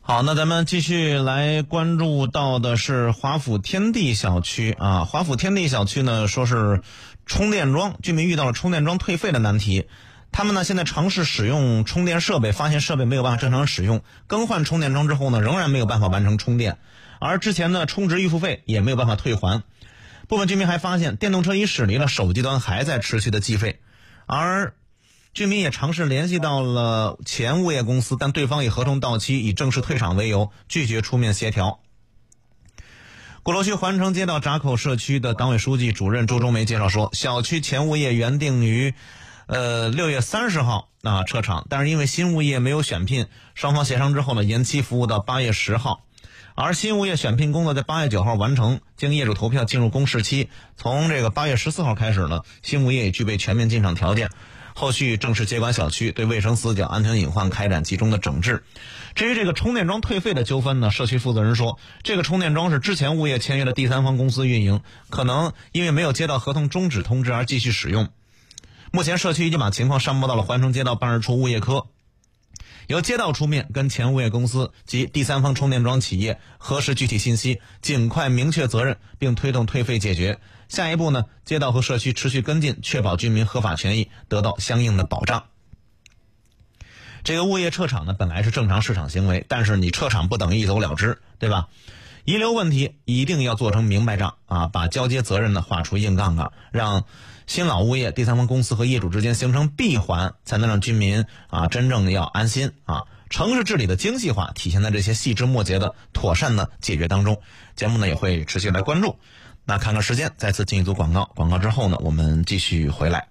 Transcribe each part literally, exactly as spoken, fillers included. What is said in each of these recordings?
好，那咱们继续来关注到的是华府天地小区啊。华府天地小区呢，说是充电桩居民遇到了充电桩退费的难题。他们呢现在尝试使用充电设备，发现设备没有办法正常使用，更换充电桩之后呢，仍然没有办法完成充电，而之前的充值预付费也没有办法退还。部分居民还发现，电动车已驶离了，手机端还在持续的计费，而居民也尝试联系到了前物业公司，但对方以合同到期、以正式退场为由，拒绝出面协调。鼓楼区环城街道闸口社区的党委书记主任周忠梅介绍说，小区前物业原定于呃六月三十号啊撤场，但是因为新物业没有选聘，双方协商之后呢，延期服务到八月十号。而新物业选聘工作在八月九号完成，经业主投票进入公示期，从这个八月十四号开始呢，新物业也具备全面进场条件。后续正式接管小区，对卫生死角、安全隐患开展集中的整治。至于这个充电桩退费的纠纷呢，社区负责人说，这个充电桩是之前物业签约的第三方公司运营，可能因为没有接到合同终止通知而继续使用。目前社区已经把情况上报到了环城街道办事处物业科，由街道出面跟前物业公司及第三方充电桩企业核实具体信息，尽快明确责任，并推动退费解决。下一步呢，街道和社区持续跟进，确保居民合法权益得到相应的保障。这个物业撤场呢，本来是正常市场行为，但是你撤场不等于一走了之，对吧？遗留问题一定要做成明白账啊，把交接责任呢画出硬杠杠，让新老物业、第三方公司和业主之间形成闭环，才能让居民啊真正要安心啊。城市治理的精细化体现在这些细枝末节的妥善的解决当中。节目呢也会持续来关注。那看看时间，再次进一组广告，广告之后呢，我们继续回来。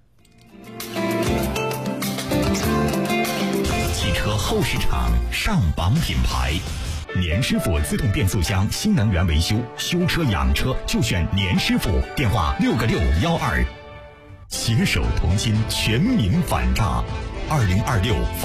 汽车后市场上榜品牌，年师傅自动变速箱新能源维修，修车养车就选年师傅，电话六个六幺二。携手同心，全民反诈。二零二六